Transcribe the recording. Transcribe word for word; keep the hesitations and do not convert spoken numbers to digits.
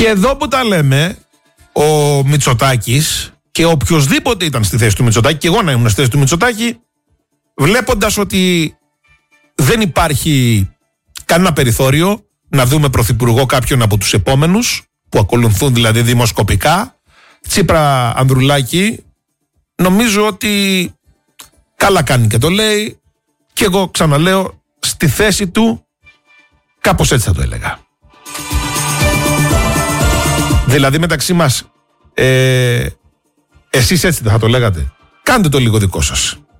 Και εδώ που τα λέμε, ο Μητσοτάκης και οποιοσδήποτε ήταν στη θέση του Μητσοτάκη, και εγώ να ήμουν στη θέση του Μητσοτάκη, βλέποντας ότι δεν υπάρχει κανένα περιθώριο να δούμε πρωθυπουργό κάποιον από τους επόμενους, που ακολουθούν δηλαδή δημοσκοπικά, Τσίπρα Ανδρουλάκη, νομίζω ότι καλά κάνει και το λέει, και εγώ ξαναλέω, στη θέση του κάπως έτσι θα το έλεγα. Δηλαδή μεταξύ μας, ε, εσείς έτσι δεν θα το λέγατε? Κάντε το λίγο δικό σας.